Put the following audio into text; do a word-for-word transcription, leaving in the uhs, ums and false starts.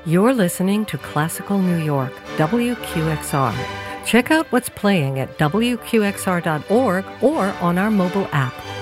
You're listening to Classical New York, W Q X R. Check out what's playing at W Q X R dot org or on our mobile app.